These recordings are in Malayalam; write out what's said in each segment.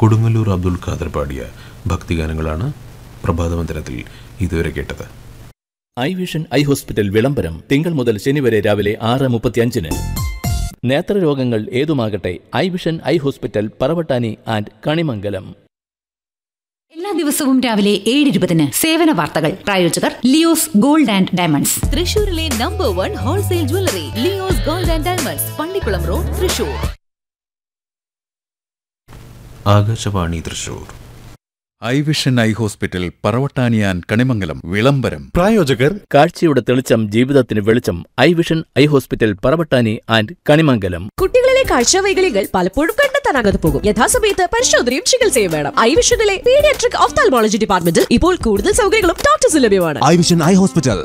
കൊടുങ്ങല്ലൂർ അബ്ദുൽ ഖാദർ പാടിയ ഭക്തിഗാനങ്ങളാണ് പ്രഭാതമന്ദിരത്തിൽ ഇതുവരെ കേട്ടത്. ഐ വിഷൻ ഐ ഹോസ്പിറ്റൽ വിളംബരം തിങ്കൾ മുതൽ ശനി വരെ രാവിലെ 6:35. നേത്രരോഗങ്ങൾ ഏതുമാകട്ടെ, I vision eye hospital Paravattani and Kanimangalam. എല്ലാ ദിവസവും രാവിലെ 7:20 സേവന വാർത്തകൾ. പ്രായോജകർ ലിയോസ് ഗോൾഡ് ആൻഡ് ഡയമണ്ട്സ്, തൃശൂരിലെ number 1 wholesale jewellery Leo's gold and diamonds, Pallikkulam road, Thrissur. Akashvani Thrissur. I vision eye hospital Paravattani and Kanimangalam വിളംബരം. പ്രായോജകർ കാഴ്ചയുടെ തെളിച്ചം ജീവിതത്തിന് വെളിച്ചം. I vision eye hospital Paravattani and Kanimangalam. കുട്ടികളിലെ കാഴ്ചവൈകല്യങ്ങൾ പലപ്പോഴും കണ്ടെത്താനാകാതെ പോകും. യഥാസമയത്ത് പരിശോധനയും ചികിത്സയും വേണം. ഐ വിഷനിലെ പീഡിയാട്രിക് ഓഫ്താൽമോളജി ഡിപ്പാർട്ട്മെന്റിൽ ഇപ്പോൾ കൂടുതൽ സൗകര്യങ്ങളും ഡോക്ടേഴ്സ് ലഭ്യമാണ്. I vision eye hospital.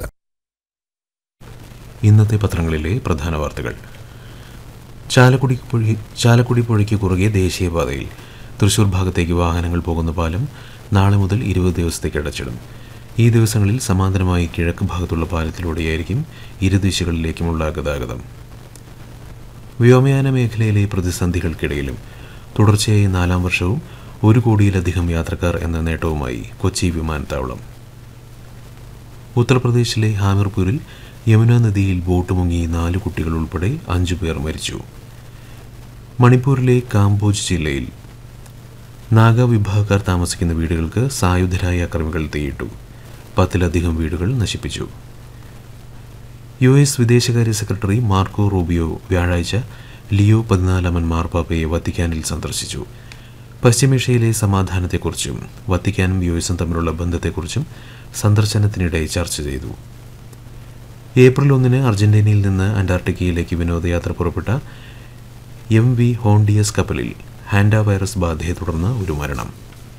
ഇന്നത്തെ പത്രങ്ങളിലെ പ്രധാന വാർത്തകൾ. ചാലക്കുടി പുഴയ്ക്ക് കുറുകെ ദേശീയപാതയിൽ തൃശൂർ ഭാഗത്തേക്ക് വാഹനങ്ങൾ പോകുന്ന പാലം നാളെ മുതൽ 20 ദിവസത്തേക്ക് അടച്ചിടും. ഈ ദിവസങ്ങളിൽ സമാന്തരമായി കിഴക്ക് ഭാഗത്തുള്ള പാലത്തിലൂടെയായിരിക്കും ഇരുദിശകളിലേക്കുമുള്ള ഗതാഗതം. വ്യോമയാന മേഖലയിലെ പ്രതിസന്ധികൾക്കിടയിലും തുടർച്ചയായി 4ാം വർഷവും 1 കോടിയിലധികം യാത്രക്കാർ എന്ന നേട്ടവുമായി കൊച്ചി വിമാനത്താവളം. ഉത്തർപ്രദേശിലെ ഹാമിർപൂരിൽ യമുന നദിയിൽ ബോട്ട് മുങ്ങി 4 കുട്ടികൾ ഉൾപ്പെടെ 5 പേർ മരിച്ചു. മണിപ്പൂരിലെ കാംബോജ് ജില്ലയിൽ നാഗ വിഭാഗക്കാർ താമസിക്കുന്ന വീടുകൾക്ക് സായുധരായ അക്രമികൾ തീയിട്ടു. 10ലധികം വീടുകൾ നശിപ്പിച്ചു. US വിദേശകാര്യ സെക്രട്ടറി മാർക്കോ റൂബിയോ വ്യാഴാഴ്ച ലിയോ 14 മാർപ്പാപ്പയെ വത്തിക്കാനിൽ സന്ദർശിച്ചു. പശ്ചിമേഷ്യയിലെ സമാധാനത്തെക്കുറിച്ചും വത്തിക്കാനും US തമ്മിലുള്ള ബന്ധത്തെക്കുറിച്ചും സന്ദർശനത്തിനിടെ ചർച്ച ചെയ്തു. ഏപ്രിൽ 1 അർജന്റീനയിൽ നിന്ന് അന്റാർട്ടിക്കയിലേക്ക് വിനോദയാത്ര പുറപ്പെട്ട MV ഹോണ്ടിയസ് കപ്പലിൽ ഹാൻഡ വൈറസ് ബാധയെ തുടർന്ന് ഒരു മരണം.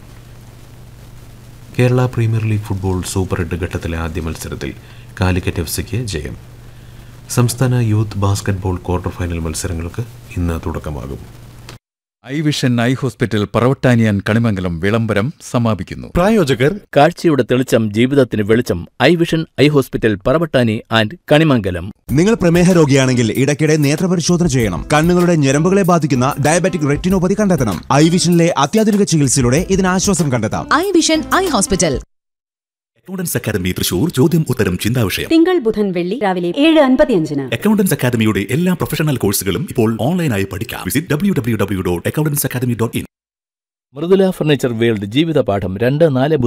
Kerala premier league football super 8 ഘട്ടത്തിലെ ആദ്യ മത്സരത്തിൽ കാലിക്കറ്റ് FCക്ക് ജയം. സംസ്ഥാന യൂത്ത് ബാസ്കറ്റ്ബോൾ ക്വാർട്ടർ ഫൈനൽ മത്സരങ്ങൾക്ക് ഇന്ന് തുടക്കമാകും. I vision eye hospital Paravattani and Kanimangalam വിളംബരം സമാപിക്കുന്നു. പ്രായോജകർ കാഴ്ചയുടെ തെളിച്ചം ജീവിതത്തിന് വെളിച്ചം. I vision eye hospital Paravattani and Kanimangalam. നിങ്ങൾ പ്രമേഹ രോഗിയാണെങ്കിൽ ഇടയ്ക്കിടെ നേത്രപരിശോധന ചെയ്യണം. കണ്ണുകളുടെ ഞരമ്പുകളെ ബാധിക്കുന്ന ഡയബറ്റിക് റെറ്റിനോപ്പതി കണ്ടെത്തണം. ഐ വിഷനിലെ അത്യാധുനിക ചികിത്സയിലൂടെ ഇതിന് ആശ്വാസം കണ്ടെത്താം. I vision eye hospital. Accountants academy Thrissur ചോദ്യം ഉത്തരം ചിന്താവിഷയം തിങ്കൾ ബുധൻ വെള്ളി രാവിലെ 7:55. അക്കൗണ്ടൻസ് അക്കാദമിയുടെ എല്ലാ പ്രൊഫഷണൽ കോഴ്സുകളും ഇപ്പോൾ ഓൺലൈനായി പഠിക്കാം. Visit www.accountanceacademy.in. Mridula furniture world ജീവിത പാഠം 2-4